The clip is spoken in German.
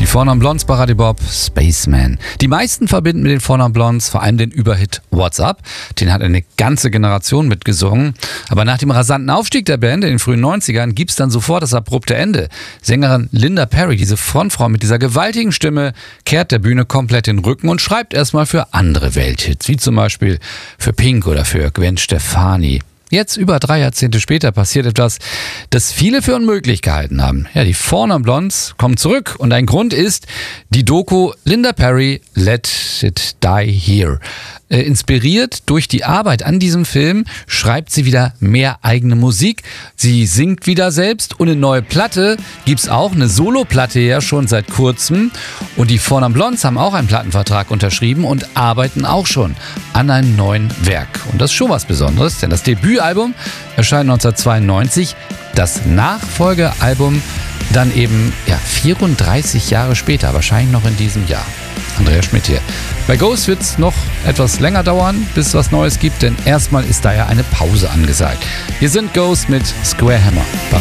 Four Non Blondes bei Radio Bob, Spaceman. Die meisten verbinden mit den Four Non Blondes vor allem den Überhit What's Up. Den hat eine ganze Generation mitgesungen. Aber nach dem rasanten Aufstieg der Band in den frühen 90ern gibt's dann sofort das abrupte Ende. Sängerin Linda Perry, diese Frontfrau mit dieser gewaltigen Stimme, kehrt der Bühne komplett den Rücken und schreibt erstmal für andere Welthits, wie zum Beispiel für Pink oder für Gwen Stefani. Jetzt, über 3 Jahrzehnte später, passiert etwas, das viele für unmöglich gehalten haben. Ja, die Four Non Blondes kommen zurück und ein Grund ist die Doku Linda Perry, Let It Die Here. Inspiriert durch die Arbeit an diesem Film schreibt sie wieder mehr eigene Musik. Sie singt wieder selbst und eine neue Platte gibt's auch, eine Soloplatte ja schon seit kurzem. Und die Four Non Blondes haben auch einen Plattenvertrag unterschrieben und arbeiten auch schon an einem neuen Werk. Und das ist schon was Besonderes, denn das Debütalbum erscheint 1992, das Nachfolgealbum dann eben 34 Jahre später, wahrscheinlich noch in diesem Jahr. Andreas Schmidt hier. Bei Ghost wird es noch etwas länger dauern, bis es was Neues gibt, denn erstmal ist da ja eine Pause angesagt. Hier sind Ghost mit Square Hammer.